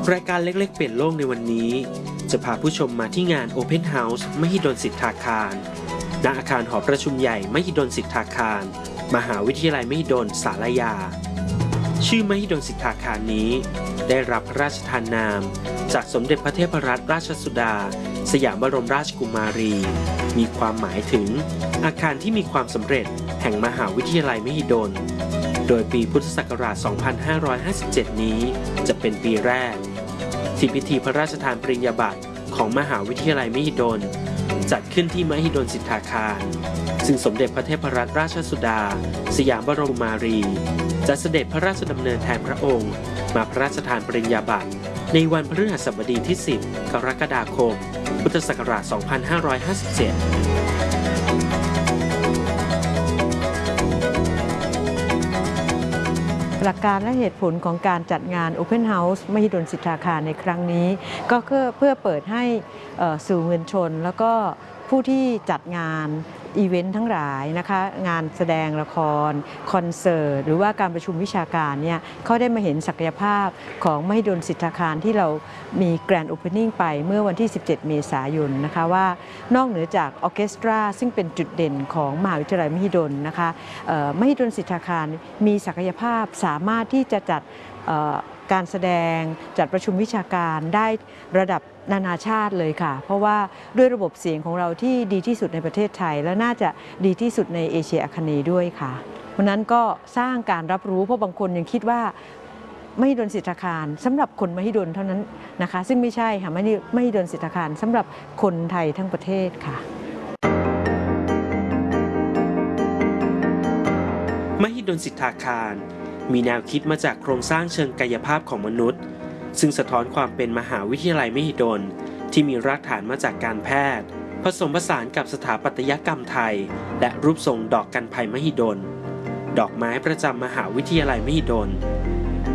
รายการเล็กๆเปลี่ยนโลกในวันนี้จะพาผู้ชมมาที่งาน Open House มหิดลสิทธาคารณอาคารหอประชุมใหญ่มหิดลสิทธาคารมหาวิทยาลัยมหิดลศาลายาชื่อมหิดลสิทธาคารนี้ได้รับพระราชทานนามจากสมเด็จพระเทพรัตนราชสุดาสยามบรมราชกุมารีมีความหมายถึงอาคารที่มีความสำเร็จแห่งมหาวิทยาลัยมหิดลโดยปีพุทธศักราช 2557 นี้จะเป็นปีแรกที่พิธีพระราชทานปริญญาบัตรของมหาวิทยาลัยมหิดลจัดขึ้นที่มหิดลสิทธาคารซึ่งสมเด็จพระเทพรัตนราชสุดาสยามบรมกุมารีจะเสด็จพระราชดำเนินแทนพระองค์มาพระราชทานปริญญาบัตรในวันพฤหัสบดีที่ 10 กรกฎาคม พุทธศักราช 2557 หลักการและเหตุผลของการจัดงาน Open House มหิดลสิทธาคารในครั้งนี้ก็เพื่อเปิดให้สื่อมวลชนแล้วก็ผู้ที่จัดงานอีเวนต์ทั้งหลายนะคะงานแสดงละครคอนเสิร์ตหรือว่าการประชุมวิชาการเนี่ยเขาได้มาเห็นศักยภาพของมหิดลสิทธาคารที่เรามีแกรนด์โอเพนนิ่งไปเมื่อวันที่ 17 เมษายนนะคะว่านอกเหนือจากออร์เคสตราซึ่งเป็นจุดเด่นของมหาวิทยาลัยมหิดลนะคะมหิดลสิทธาคารมีศักยภาพสามารถที่จะจัดการแสดงจัดประชุมวิชาการได้ระดับนานาชาติเลยค่ะเพราะว่าด้วยระบบเสียงของเราที่ดีที่สุดในประเทศไทยและน่าจะดีที่สุดในเอเชียอาคเนย์ด้วยค่ะเพราะนั้นก็สร้างการรับรู้เพราะบางคนยังคิดว่ามหิดลสิทธาคารสำหรับคนมหิดลเท่านั้นนะคะซึ่งไม่ใช่ค่ะมหิดลสิทธาคารสำหรับคนไทยทั้งประเทศค่ะมหิดลสิทธาคารมีแนวคิดมาจากโครงสร้างเชิงกายภาพของมนุษย์ซึ่งสะท้อนความเป็นมหาวิทยาลัยมหิดลที่มีรากฐานมาจากการแพทย์ผสมผสานกับสถาปัตยกรรมไทยและรูปทรงดอกกันไผ่มหิดลดอกไม้ประจำมหาวิทยาลัยมหิดล